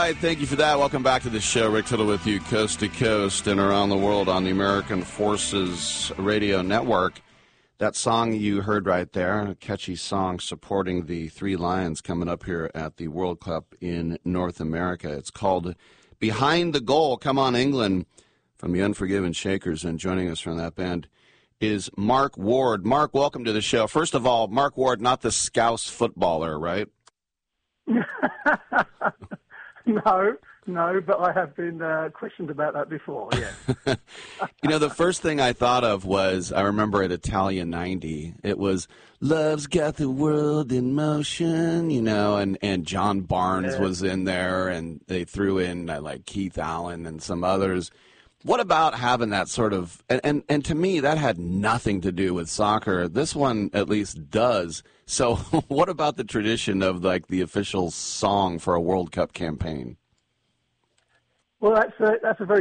right, thank you for that. Welcome back to the show. Rick Tittle with you, coast to coast and around the world on the American Forces Radio Network. That song you heard right there, a catchy song supporting the Three Lions coming up here at the World Cup in North America. It's called Behind the Goal, Come On England, from the Unforgiven Shakers. And joining us from that band is Mark Ward. Mark, welcome to the show. First of all, Mark Ward, not the Scouse footballer, right? No, but I have been questioned about that before, yeah. You know, the first thing I thought of was, I remember at Italia 90, it was, Love's Got the World in Motion, you know, and John Barnes was in there, and they threw in, like, Keith Allen and some others. What about having that sort of, and to me, that had nothing to do with soccer. This one at least does. So what about the tradition of, like, the official song for a World Cup campaign? Well, that's a very